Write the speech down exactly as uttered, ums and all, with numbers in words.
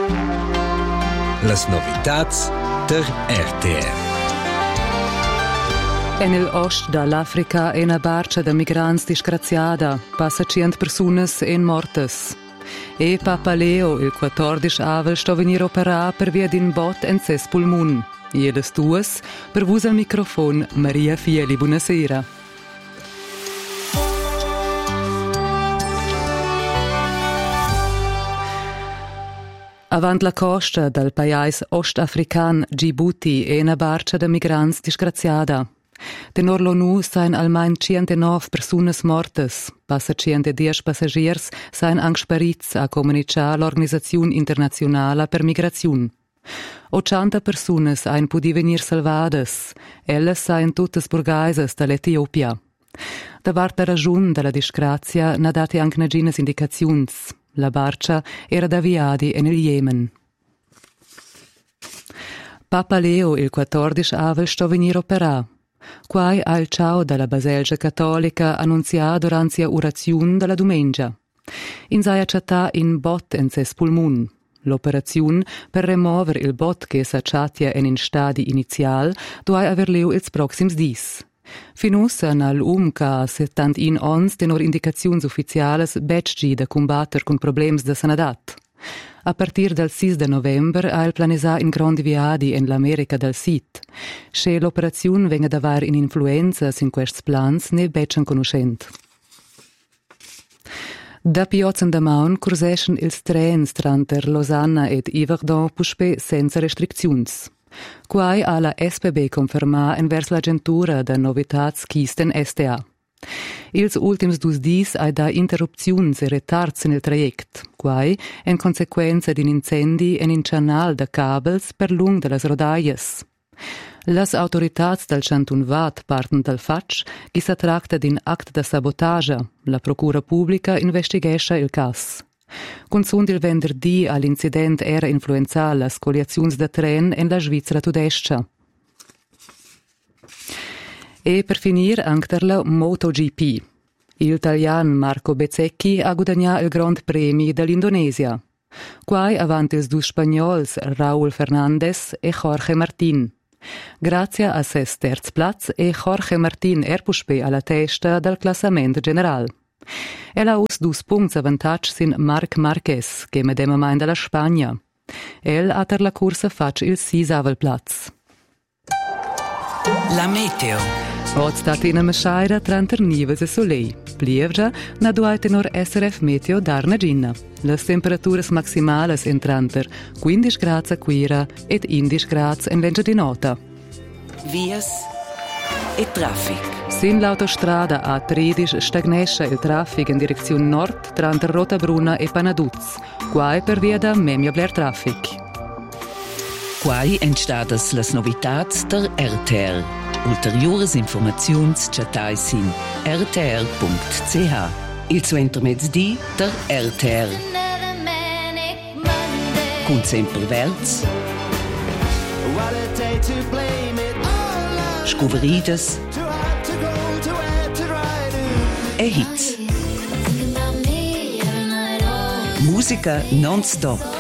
Las novitats der R T R. En el ost dall'Africa è una barca de migrants disgraziada, passa cient persunas en mortes. E Papa Leo il quattordici avel sto venir operà per via din bot en ses pulmun. E les duas, per vus al microfon, Maria Fieli, buonasera. Avant la costa del paese ostafrican Djibouti è una barca de migrants disgraziada. Tenor l'ONU sain almain centenove persunas mortes, passa centodieci passagiers sain anche sparits a comunicar l'Organizzazione Internazionale per Migrazione. ottanta persunas hain pudi venir salvadas, elles sain tuttes burgaises dall'Etiopia. Da varta ragiun della disgrazia n'ha date anche naginas indicaziuns. La barca era da viadi en il Yemen. Papa Leo il quattordici avel sto venir operà. Quai ha il ciao dalla Baselgia Cattolica annunzià durante l'orazione della domenica. In saia città in bot en ses pulmun. L'operazione per remover il bot che s'acciatia en in stadi inizial duai aver leu ils proxims dis. Finus anal um ca settantuno ons tenor indicaziuns ufficiales becgi da combatter con problems de sanadat. A partir del sei de november ha il planesà in grandi viadi en l'America del Sud. Sche l'operazione venga davar in influenzas in quests plans ne becen conoscent. Da Piozza da Maun curseschen ils trens tranter Lausanna ed Yverdon puspe senza restricziuns. Quai ha la S P B confermà envers l'agentura da novitats chisten S T A. Ils ultims dus dis hai da interrupziuns e retards in il traject, quai en consequenza din incendi en in canal da cabels per lung de las rodaias. Las autoritats del Chantun Vat parten dal fatg chi sa tracta din act de sabotaja. La procura pubblica investigescha il cas. Consund il venerdì all'incident era influenzà las coliaziuns da tren en la Svizzera tudescha. E per finir anche la MotoGP. Il italian Marco Bezzecchi ha guadagnato il Grand Premi dell'Indonesia. Quai avanti ils dus spagnols Raúl Fernández e Jorge Martín. Grazie a ses terz platz e Jorge Martín er puspe alla testa del classamento general. El ha us dus punts avantatg sin Marc Marquez, che medema main dalla Spagna. El ha ter la cursa fac il sisavel platz. La meteo. Od stat in a meschaira tranter nives e solei. Plievgia na duai tenor S R F Meteo dar na ginna. Las temperaturas maximales entranter quindici gradi a Quira ed undici gradi en Lengia di Nota. Vias e traffic. Sin l'autostrada A tredici stagnesce il traffic in direzione nord tranter Rotabruna e Panaduz. Quai per via da Memio Blair Traffic. Quai entstadas las novitats der R T R. Ulteriores informaziuns chatai sin r t r punct c h. Il suo intermezdi der R T R. Con sempre verts. Scuveridas. E hits. Musica non-stop.